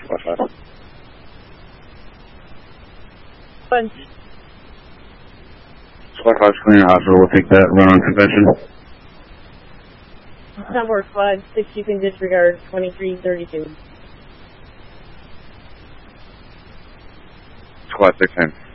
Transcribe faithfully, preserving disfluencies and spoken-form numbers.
Squad five. One. Squad five's clearing the hospital. We'll take that run on convention. Number five, six, you can disregard twenty-three thirty-two. Squad six in.